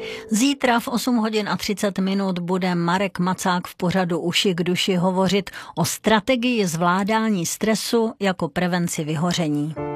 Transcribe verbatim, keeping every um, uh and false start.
Zítra v osm hodin a třicet minut bude Marek Macák v pořadu Uši k duši hovořit o strategii zvládání stresu jako prevenci vyhoření.